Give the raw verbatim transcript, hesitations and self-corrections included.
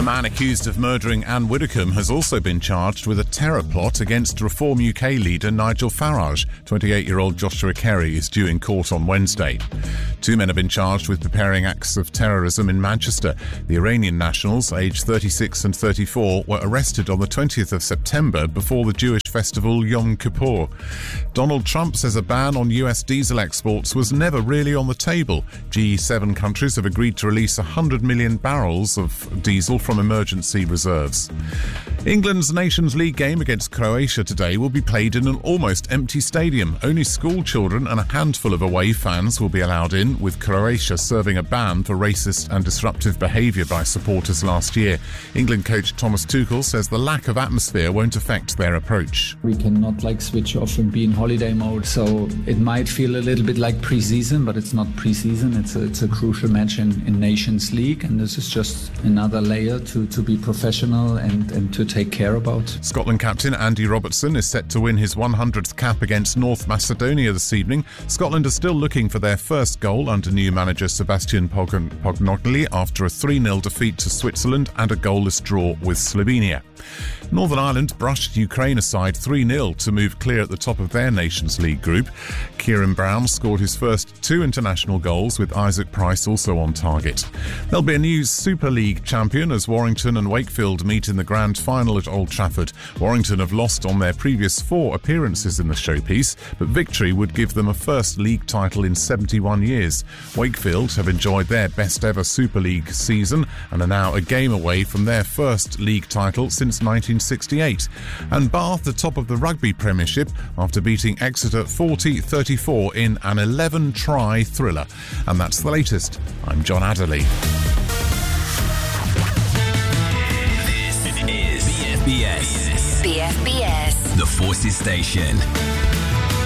man accused of murdering Anne Widdecombe has also been charged with a terror plot against Reform U K leader Nigel Farage. twenty-eight-year-old Joshua Kerry is due in court on Wednesday. Two men have been charged with preparing acts of terrorism in Manchester. The Iranian nationals, aged thirty-six and thirty-four, were arrested on the twentieth of September before the Jewish festival Yom Kippur. Donald Trump says a ban on U S diesel exports was never really on the table. G seven countries have agreed to release one hundred million barrels of diesel from emergency reserves. England's Nations League game against Croatia today will be played in an almost empty stadium. Only school children and a handful of away fans will be allowed in, with Croatia serving a ban for racist and disruptive behaviour by supporters last year. England coach Thomas Tuchel says the lack of atmosphere won't affect their approach. We cannot like switch off and be in holiday mode, so it might feel a little bit like pre-season, but it's not pre-season. It's a, it's a crucial match in, in Nations League, and this is just another layer to, to be professional and, and to take care about. Scotland captain Andy Robertson is set to win his one hundredth cap against North Macedonia this evening. Scotland are still looking for their first goal under new manager Sebastian Pognogli after a three nil defeat to Switzerland and a goalless draw with Slovenia. Northern Ireland brushed Ukraine aside three nil to move clear at the top of their Nations League group. Kieran Brown scored his first two international goals, with Isaac Price also on target. There'll be a new Super League champion as Warrington and Wakefield meet in the grand final at Old Trafford. Warrington have lost on their previous four appearances in the showpiece, but victory would give them a first league title in seventy-one years. Wakefield have enjoyed their best ever Super League season and are now a game away from their first league title since nineteen sixty-eight. And Bath, the top of the Rugby Premiership, after beating Exeter forty thirty-four in an eleven-try thriller. And that's the latest. I'm John Adderley. This is B F B S. B F B S. The Forces Station.